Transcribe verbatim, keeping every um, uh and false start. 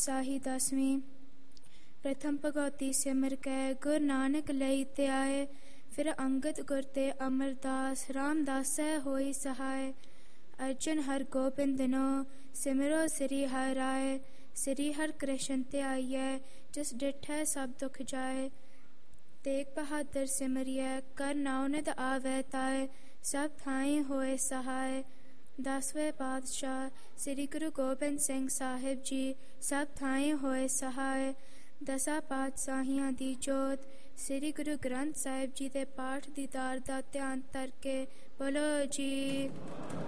ਸਾਹੀ ਦਸਵੀਂ। ਪ੍ਰਥਮ ਭਗਉਤੀ ਸਿਮਰ ਕੈ ਗੁਰ ਨਾਨਕ ਲਈ ਧਿਆਏ। ਫਿਰ ਅੰਗਦ ਗੁਰ ਤੇ ਅਮਰਦਾਸ ਰਾਮਦਾਸੈ ਹੋਈ ਸਹਾਇ। ਅਰਜਨ ਹਰਿ ਗੋਬਿੰਦਨੋ ਸਿਮਰੋ ਸ੍ਰੀ ਹਰਿ ਰਾਇ। ਸ੍ਰੀ ਹਰਿ ਕ੍ਰਿਸ਼ਨ ਧਿਆਈਐ ਜਿਸ ਡਿਠੈ ਸਭ ਦੁਖ ਜਾਏ। ਤੇਗ ਬਹਾਦਰ ਸਿਮਰਿਐ ਕਰ ਨਾਉ ਨਿਧ ਆਵੈ ਤਾਇ। ਸਭ ਥਾਈਂ ਹੋਏ ਸਹਾਇ। ਦਸਵੇਂ ਪਾਤਸ਼ਾਹ ਸ੍ਰੀ ਗੁਰੂ ਗੋਬਿੰਦ ਸਿੰਘ ਸਾਹਿਬ ਜੀ ਸਭ ਥਾਈਂ ਹੋਏ ਸਹਾਇ। ਦਸਾਂ ਪਾਤਸ਼ਾਹੀਆਂ ਦੀ ਜੋਤ ਸ੍ਰੀ ਗੁਰੂ ਗ੍ਰੰਥ ਸਾਹਿਬ ਜੀ ਦੇ ਪਾਠ ਦੀਦਾਰ ਦਾ ਧਿਆਨ ਧਰ ਕੇ ਬੋਲੋ ਜੀ।